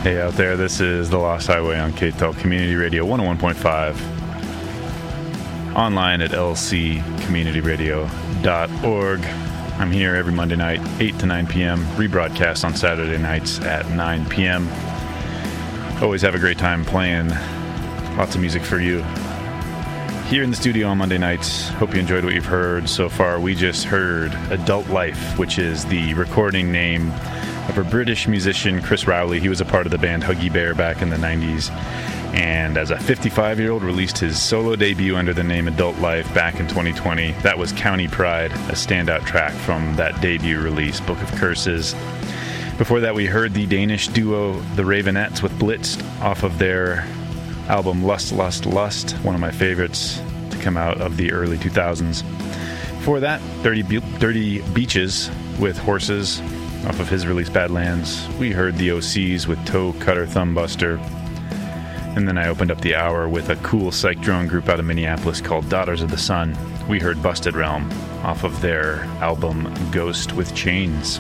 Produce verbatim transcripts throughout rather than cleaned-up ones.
Hey out there, this is The Lost Highway on K T E L Community Radio one oh one point five. Online at l c community radio dot org. I'm here every Monday night, eight to nine p.m. Rebroadcast on Saturday nights at nine p.m. Always have a great time playing lots of music for you. Here in the studio on Monday nights, hope you enjoyed what you've heard so far. We just heard Adult Life, which is the recording name of a British musician, Chris Rowley. He was a part of the band Huggy Bear back in the nineties, and as a fifty-five-year-old released his solo debut under the name Adult Life back in twenty twenty. That was County Pride, a standout track from that debut release, Book of Curses. Before that, we heard the Danish duo The Ravenettes with Blitzed off of their album Lust, Lust, Lust, one of my favorites to come out of the early two thousands. Before that, Dirty, Be- Dirty Beaches with Horses off of his release Badlands. We heard the O Cs with Toe Cutter Thumb Buster. And then I opened up the hour with a cool psych drone group out of Minneapolis called Daughters of the Sun. We heard Busted Realm off of their album Ghost with Chains.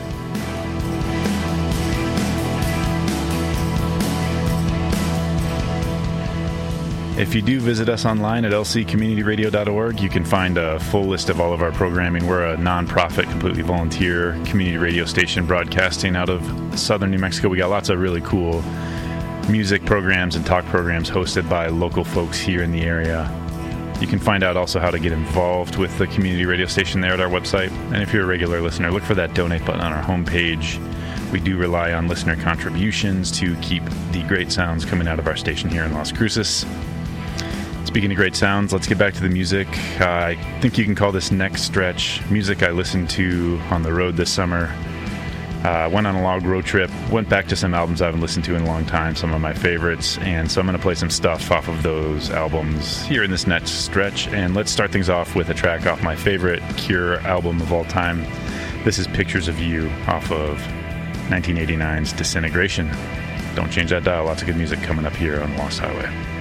If you do visit us online at l c community radio dot org, you can find a full list of all of our programming. We're a non-profit, completely volunteer community radio station broadcasting out of southern New Mexico. We got lots of really cool music programs and talk programs hosted by local folks here in the area. You can find out also how to get involved with the community radio station there at our website. And if you're a regular listener, look for that donate button on our homepage. We do rely on listener contributions to keep the great sounds coming out of our station here in Las Cruces. Speaking of great sounds, let's get back to the music. Uh, I think you can call this next stretch music I listened to on the road this summer. Uh, went on a long road trip, went back to some albums I haven't listened to in a long time, some of my favorites, and so I'm going to play some stuff off of those albums here in this next stretch. And let's start things off with a track off my favorite Cure album of all time. This is Pictures of You off of nineteen eighty-nine's Disintegration. Don't change that dial, lots of good music coming up here on Lost Highway.